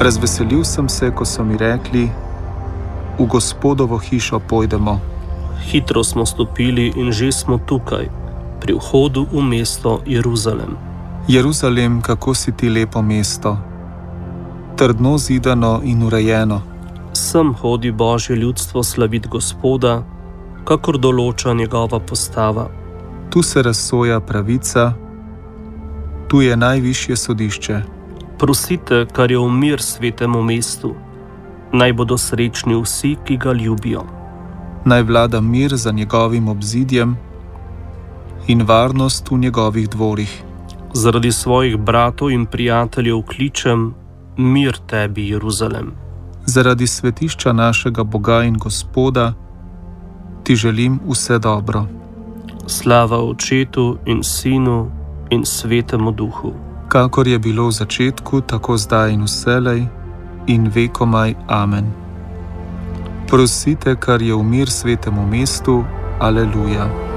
Razveselil sem se, ko so mi rekli: v Gospodovo hišo pojdemo. Hitro smo stopili in že smo tukaj, pri vhodu v mesto Jeruzalem. Jeruzalem, kako si ti lepo mesto, trdno zidano in urejeno. Sem hodi Božje ljudstvo slavit Gospoda, kakor določa njegova postava. Tu se razsoja pravica, tu je najvišje sodišče. Prosite, kar je v mir svetemu mestu. Naj bodo srečni vsi, ki ga ljubijo. Naj vlada mir za njegovim obzidjem in varnost v njegovih dvorih. Zaradi svojih bratov in prijateljev kličem: mir tebi, Jeruzalem. Zaradi svetišča našega Boga in Gospoda ti želim vse dobro. Slava Očetu in Sinu in Svetemu Duhu. Kakor je bilo v začetku, tako zdaj in vselej in vekomaj. Amen. Prosite, kar je v mir svetemu mestu. Aleluja.